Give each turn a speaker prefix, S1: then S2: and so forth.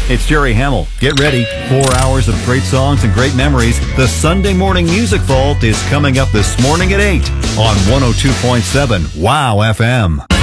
S1: It's Jerry Hamill. Get ready. 4 hours of great songs and great memories. The Sunday Morning Music Vault is coming up this morning at 8 on 102.7 WOW FM.